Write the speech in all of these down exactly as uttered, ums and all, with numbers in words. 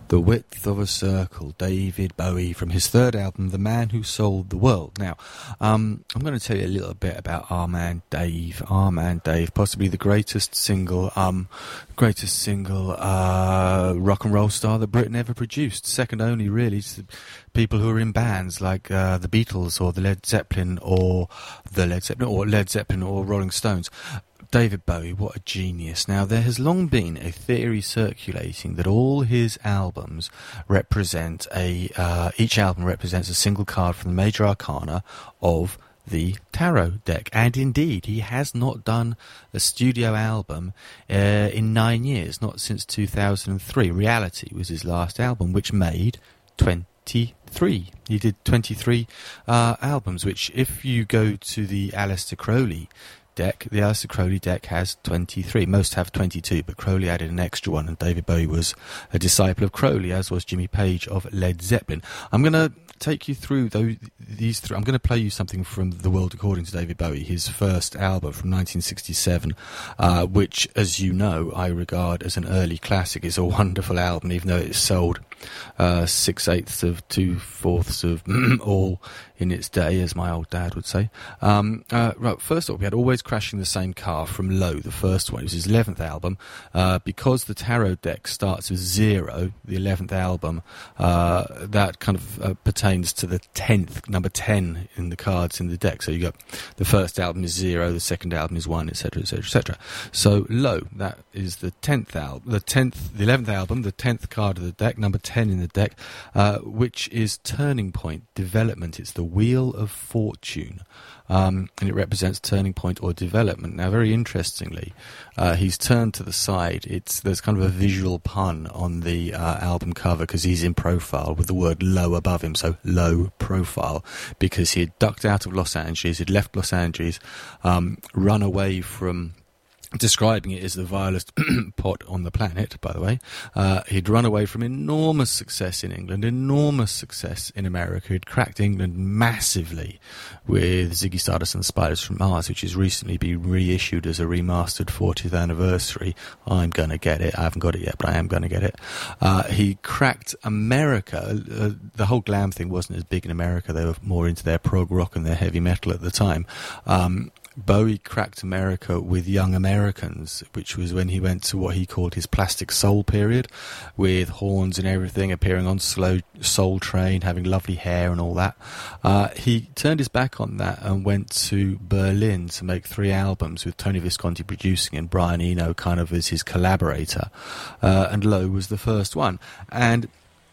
The Width of a Circle, David Bowie, from his third album, The Man Who Sold the World. Now, um, I'm going to tell you a little bit about Our Man Dave. Our Man Dave, possibly the greatest single, um, greatest single uh, rock and roll star that Britain ever produced. Second only, really, to people who are in bands like uh, the Beatles or the Led Zeppelin or the Led Zeppelin or Led Zeppelin or Rolling Stones. David Bowie, what a genius. Now, there has long been a theory circulating that all his albums represent a, uh, each album represents a single card from the major arcana of the tarot deck. And indeed, he has not done a studio album uh, in nine years, not since two thousand three. Reality was his last album, which made twenty-three. He did twenty-three uh, albums, which if you go to the Aleister Crowley deck, the Aleister Crowley deck has twenty-three. Most have twenty-two, but Crowley added an extra one, and David Bowie was a disciple of Crowley, as was Jimmy Page of Led Zeppelin. I'm going to take you through those, these three. I'm going to play you something from The World According to David Bowie, his first album from nineteen sixty-seven, uh, which, as you know, I regard as an early classic. It's a wonderful album, even though it's sold uh, six-eighths of two-fourths of all in its day, as my old dad would say. Um, uh, right, first off, we had Always Crashing the Same Car from Low, the first one. It was his eleventh album. Uh, because the tarot deck starts with zero, the eleventh album, uh, that kind of uh, pertains to the tenth, number ten in the cards in the deck. So you got the first album is zero, the second album is one, et cetera, et cetera, et cetera. So Low, that is the tenth album, the tenth, the eleventh album, the tenth card of the deck, number ten in the deck, uh, which is Turning Point, Development. It's the Wheel of Fortune, um, and it represents turning point or development. Now, very interestingly, uh, he's turned to the side. It's there's kind of a visual pun on the uh, album cover because he's in profile with the word low above him, so low profile, because he had ducked out of Los Angeles, he'd left Los Angeles, um, run away from, describing it as the vilest pot on the planet, by the way. Uh, he'd run away from enormous success in England, enormous success in America. He'd cracked England massively with Ziggy Stardust and the Spiders from Mars, which has recently been reissued as a remastered fortieth anniversary. I'm going to get it. I haven't got it yet, but I am going to get it. Uh, he cracked America. Uh, the whole glam thing wasn't as big in America. They were more into their prog rock and their heavy metal at the time. Um, Bowie cracked America with Young Americans, which was when he went to what he called his Plastic Soul period, with horns and everything, appearing on Slow Soul Train, having lovely hair and all that. Uh, he turned his back on that and went to Berlin to make three albums with Tony Visconti producing and Brian Eno kind of as his collaborator. Uh, and Low was the first one. And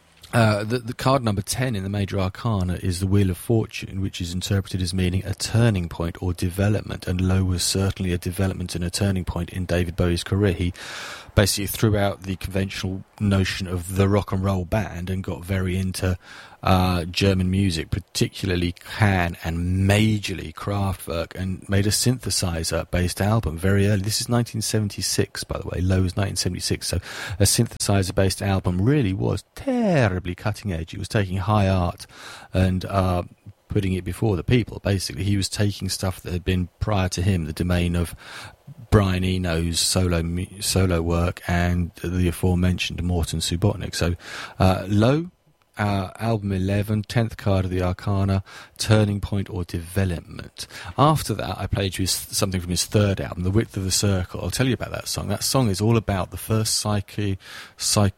Uh, the, the card number ten in the major arcana is the Wheel of Fortune, which is interpreted as meaning a turning point or development, and Low was certainly a development and a turning point in David Bowie's career. He basically threw out the conventional notion of the rock and roll band and got very into uh, German music, particularly Can and majorly Kraftwerk, and made a synthesizer-based album very early. This is nineteen seventy-six, by the way. Low was nineteen seventy-six, so a synthesizer-based album really was terribly cutting edge. It was taking high art and uh, putting it before the people, basically. He was taking stuff that had been, prior to him, the domain of Brian Eno's solo solo work and the aforementioned Morton Subotnick. So, uh, Low, uh, album eleven, tenth card of the Arcana, Turning Point or Development. After that, I played you something from his third album, The Width of the Circle. I'll tell you about that song. That song is all about the first psyche, psych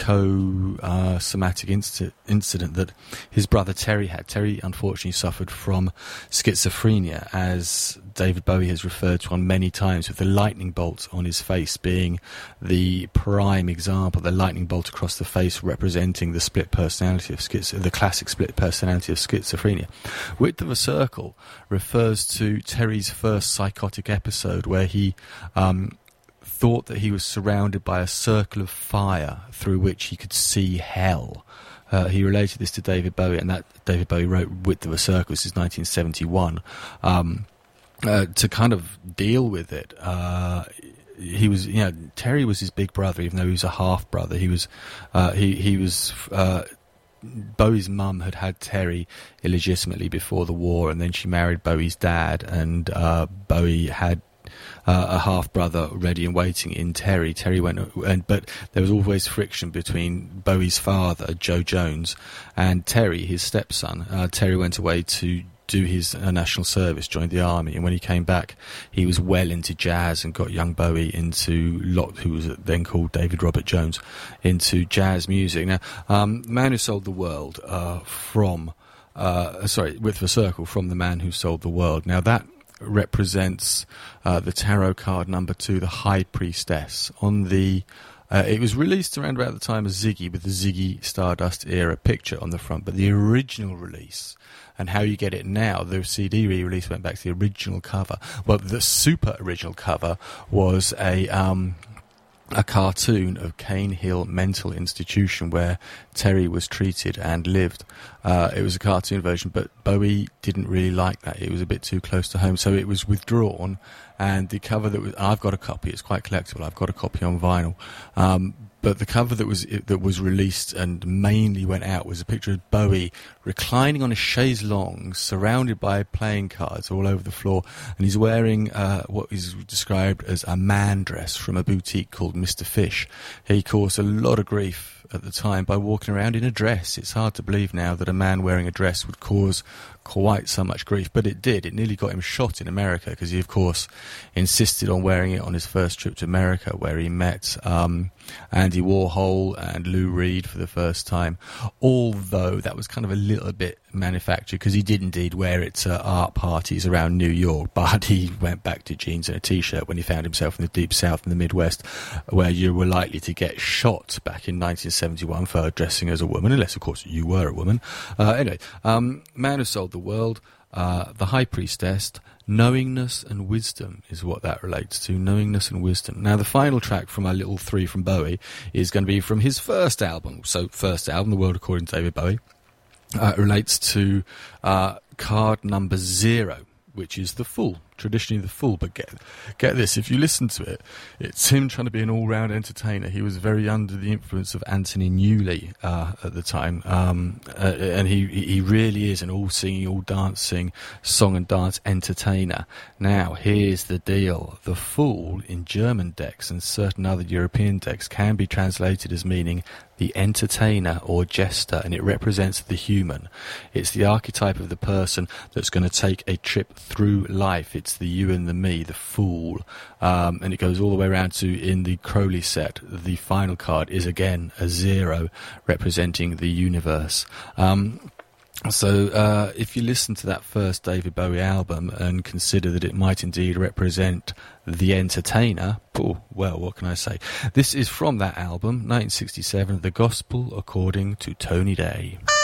co-somatic uh, inc- incident that his brother Terry had. Terry unfortunately suffered from schizophrenia, as David Bowie has referred to on many times, with the lightning bolt on his face being the prime example, the lightning bolt across the face representing the split personality of schizo- the classic split personality of schizophrenia. Width of a Circle refers to Terry's first psychotic episode where he um, thought that he was surrounded by a circle of fire through which he could see hell. Uh, he related this to David Bowie, and that David Bowie wrote Width of a Circle. This is nineteen seventy-one. Um, uh, to kind of deal with it, uh, he was, you know, Terry was his big brother, even though he was a half brother. He was, uh, he he was. Uh, Bowie's mum had had Terry illegitimately before the war, and then she married Bowie's dad, and uh, Bowie had uh, a half brother ready and waiting in Terry. Terry went, and but there was always friction between Bowie's father, Joe Jones, and Terry, his stepson. Uh, Terry went away to do his uh, national service, joined the army, and when he came back, he was well into jazz and got young Bowie into Lot, who was then called David Robert Jones, into jazz music. Now, um, The Man Who Sold the World, uh, from uh, sorry, with the circle from The Man Who Sold the World. Now that represents uh, the tarot card number two, the High Priestess. On the Uh, it was released around about the time of Ziggy, with the Ziggy Stardust era picture on the front, but the original release, and how you get it now, the C D re-release went back to the original cover. Well, the super original cover was a um, a cartoon of Cane Hill Mental Institution, where Terry was treated and lived. Uh, it was a cartoon version, but Bowie didn't really like that. It was a bit too close to home, so it was withdrawn. And the cover that was, I've got a copy. It's quite collectible. I've got a copy on vinyl. Um, but the cover that was that was released and mainly went out was a picture of Bowie reclining on a chaise longue, surrounded by playing cards all over the floor, and he's wearing uh, what is described as a man dress from a boutique called Mister Fish. He caused a lot of grief at the time by walking around in a dress. It's hard to believe now that a man wearing a dress would cause quite so much grief, but it did. It nearly got him shot in America, because he, of course, insisted on wearing it on his first trip to America, where he met um, Andy Warhol and Lou Reed for the first time. Although that was kind of a little bit manufactured, because he did indeed wear it to art parties around New York, but he went back to jeans and a t-shirt when he found himself in the deep south in the Midwest, where you were likely to get shot back in nineteen seventy-one for dressing as a woman, unless, of course, you were a woman. Uh, anyway, um, Man Who Sold the World, uh, The High Priestess, knowingness and wisdom is what that relates to, knowingness and wisdom. Now, the final track from our little three from Bowie is going to be from his first album. So, first album, The World According to David Bowie, uh, relates to uh, card number zero, which is the Fool. Traditionally the Fool, but get get this, if you listen to it, it's him trying to be an all-round entertainer. He was very under the influence of Anthony Newley uh, at the time, um, uh, and he he really is an all-singing, all-dancing, song and dance entertainer. Now, here's the deal. The Fool in German decks and certain other European decks can be translated as meaning the entertainer or jester, and it represents the human. It's the archetype of the person that's going to take a trip through life. It's the you and the me, the fool. Um, and it goes all the way around to, in the Crowley set, the final card is again a zero, representing the universe. Um, So uh, if you listen to that first David Bowie album and consider that it might indeed represent the entertainer, oh, well, what can I say? This is from that album, nineteen sixty-seven, The Gospel According to Tony Day.